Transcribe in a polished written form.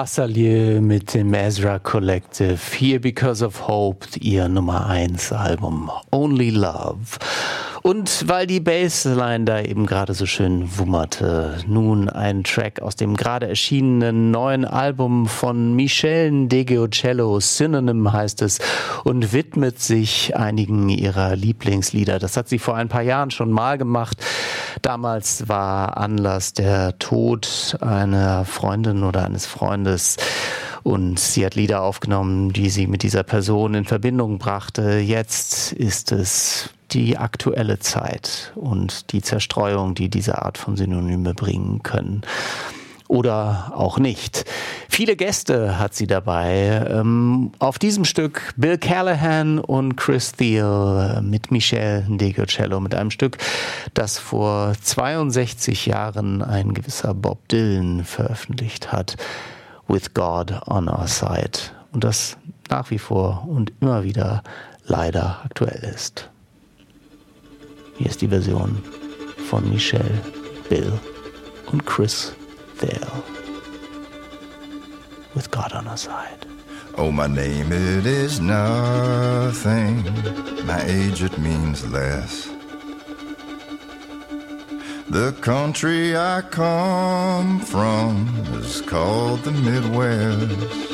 Passalieu mit dem Ezra Collective, Here Because of Hope, ihr Nummer 1 Album Only Love. Und weil die Bassline da eben gerade so schön wummerte, nun ein Track aus dem gerade erschienenen neuen Album von Michelle Ndegeocello, Synonym heißt es, und widmet sich einigen ihrer Lieblingslieder. Das hat sie vor ein paar Jahren schon mal gemacht. Damals war Anlass der Tod einer Freundin oder eines Freundes. Und sie hat Lieder aufgenommen, die sie mit dieser Person in Verbindung brachte. Jetzt ist es die aktuelle Zeit und die Zerstreuung, die diese Art von Synonyme bringen können. Oder auch nicht. Viele Gäste hat sie dabei. Auf diesem Stück Bill Callahan und Chris Thiel mit Michelle Ndegeocello, mit einem Stück, das vor 62 Jahren ein gewisser Bob Dylan veröffentlicht hat. With God on Our Side. Und das nach wie vor und immer wieder leider aktuell ist. Hier ist die Version von Michelle, Bill und Chris Thiel. With God on Our Side. Oh, my name, it is nothing. My age, it means less. The country I come from is called the Midwest.